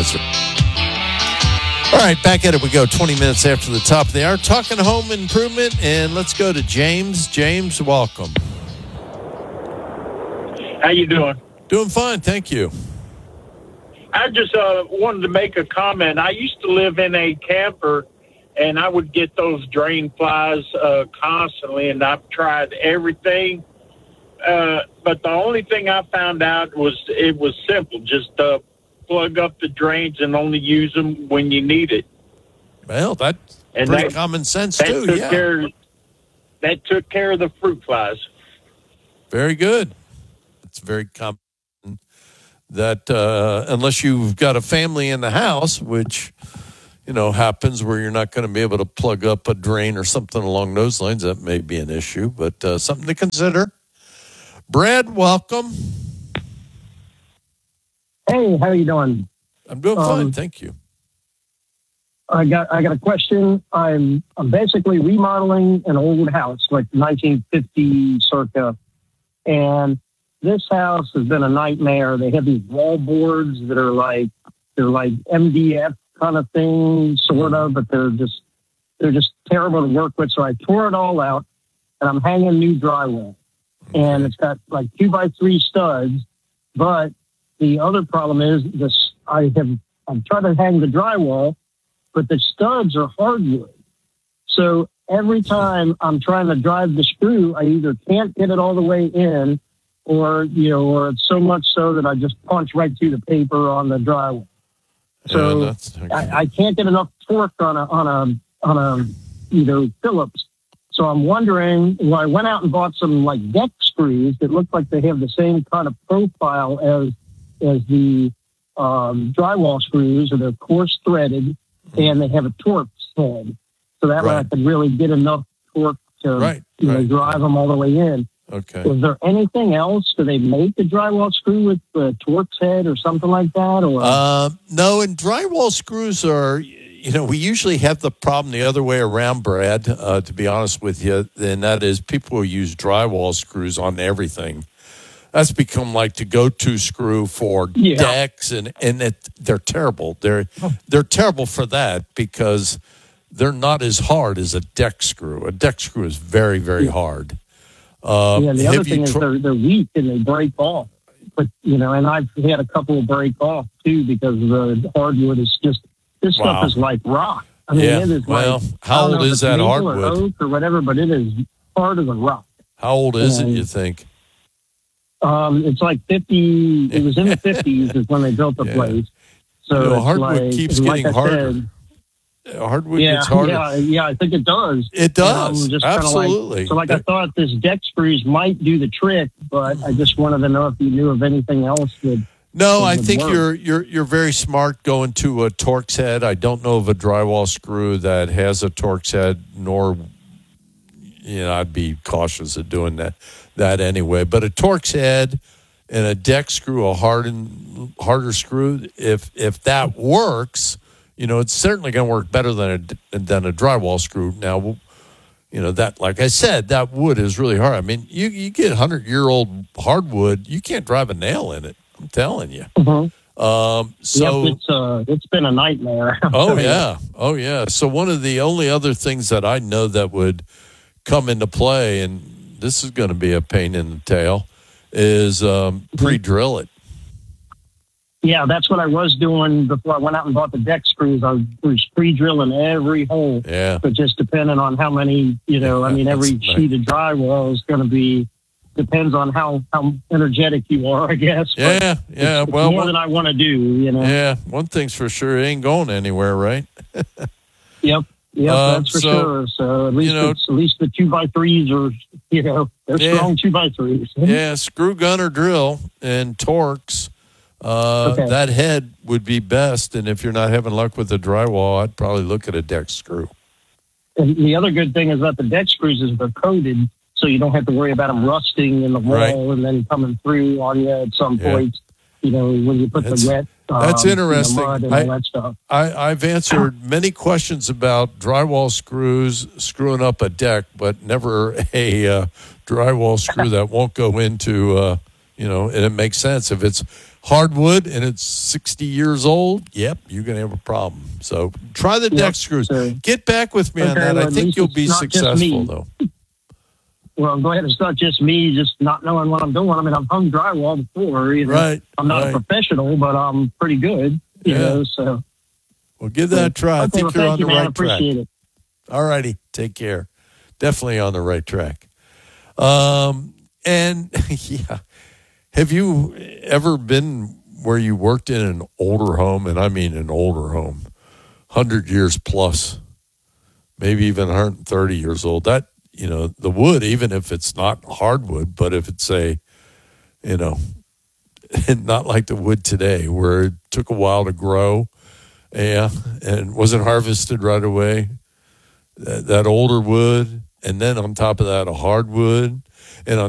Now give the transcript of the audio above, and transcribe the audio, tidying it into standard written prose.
Yes, sir. All right, back at it we go. 20 minutes after the top of the hour. Talking home improvement, and let's go to James. James, welcome. How you doing? Doing fine, thank you. I just wanted to make a comment. I used to live in a camper, and I would get those drain flies constantly, and I've tried everything. But the only thing I found out was it was simple. Just plug up the drains and only use them when you need it. Well, that's pretty common sense, too. That took care of the fruit flies. Very good. It's very common that unless you've got a family in the house, which, happens where you're not going to be able to plug up a drain or something along those lines, that may be an issue, but something to consider. Brad, welcome. Hey, how are you doing? I'm doing fine, thank you. I got a question. I'm basically remodeling an old house, like 1950 circa, and this house has been a nightmare. They have these wall boards that are they're like MDF kind of thing, sort of, but they're just terrible to work with. So I tore it all out, and I'm hanging new drywall, and it's got like 2x3 studs. But the other problem is I'm trying to hang the drywall, but the studs are hardwood. So every time I'm trying to drive the screw, I either can't get it all the way in, or it's so much so that I just punch right through the paper on the drywall. So I can't get enough torque on a Phillips. So I'm wondering, I went out and bought some like deck screws that look like they have the same kind of profile as the drywall screws, or they're coarse threaded, and they have a torque head. So that way I could really get enough torque to drive them all the way in. Okay. Is there anything else? Do they make the drywall screw with the Torx head or something like that? Or no, and drywall screws are, we usually have the problem the other way around, Brad, to be honest with you, and that is people who use drywall screws on everything. That's become like the go-to screw for decks, and they're terrible. They're terrible for that because they're not as hard as a deck screw. A deck screw is very, very hard. The other thing is they're weak and they break off. But, and I've had a couple break off, too, because the hardwood is this stuff is like rock. I mean, it is how old is that hardwood? Or oak or whatever, but it is hard as a rock. How old is it, you think? It's like 50. It was in the 50s is when they built the place. So hardwood keeps getting harder. Hardwood gets harder. Yeah, I think it does. It does. Absolutely. I thought this deck screws might do the trick, but I just wanted to know if you knew of anything else that. No, I think you're very smart going to a Torx head. I don't know of a drywall screw that has a Torx head, nor I'd be cautious of doing that anyway. But a Torx head and a deck screw, a harder screw, if that works. It's certainly going to work better than a drywall screw. Now, that, like I said, that wood is really hard. I mean, you get 100-year-old hardwood, you can't drive a nail in it. I'm telling you. Mm-hmm. It's been a nightmare. Oh yeah. So one of the only other things that I know that would come into play, and this is going to be a pain in the tail, is pre-drill it. Yeah, that's what I was doing before I went out and bought the deck screws. I was pre-drilling every hole. Yeah. But just depending on how many, every sheet of drywall is going to be, depends on how energetic you are, I guess. Yeah, It's more than I want to do, Yeah, one thing's for sure, it ain't going anywhere, right? Yep, that's for sure. So at least the 2x3s are, they're strong 2x3s. Yeah, screw gun or drill and Torx. That head would be best, and if you're not having luck with the drywall, I'd probably look at a deck screw. And the other good thing is that the deck screws is they're coated, so you don't have to worry about them rusting in the wall and then coming through on you at some point. When you put the wet. That's interesting. Mud and all that stuff. I've answered many questions about drywall screws screwing up a deck, but never a drywall screw that won't go into. And it makes sense if it's hardwood and it's 60 years old, yep, you're going to have a problem. So try the deck screws. So, Get back with me on that. well, I at think least you'll it's be not just successful, me. though. Well, go ahead. It's not just me just not knowing what I'm doing. I mean, I've hung drywall before. You know? Right. I'm not right. a professional, but I'm pretty good. You know, so. Well, give that a try. I Okay, think well, you're on thank you, the man. right track. Appreciate it. All righty. Take care. Definitely on the right track. And yeah, have you ever been where you worked in an older home? And I mean an older home, 100 years plus, maybe even 130 years old. That, you know, the wood, even if it's not hardwood, but if it's not like the wood today where it took a while to grow, and wasn't harvested right away. That older wood, and then on top of that, a hardwood, and on